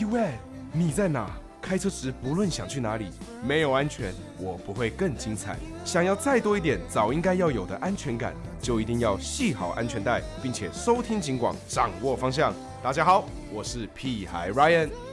you at？ 你在哪？开车时不论想去哪里，没有安全，我不会更精彩。想要再多一点早应该要有的安全感，就一定要系好安全带，并且收听警广，掌握方向。大家好，我是屁孩 Ryan。